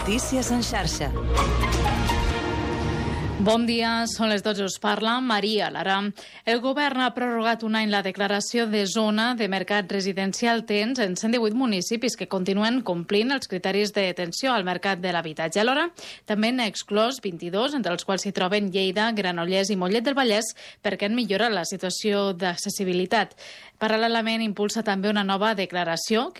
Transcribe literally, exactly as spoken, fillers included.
Notícies en xarxa. Bon dia, són les dotze, us parla Maria Lara. El govern ha prorrogat un any la declaració de zona de mercat residencial tens en cent divuit municipis que continuen complint els criteris de detenció al mercat de l'habitatge. Alhora, també n'ha exclòs vint-i-dos, entre els quals s'hi troben Lleida, Granollers i Mollet del Vallès, perquè han millorat la situació d'accessibilitat. Paral·lelament, impulsa també una nova declaració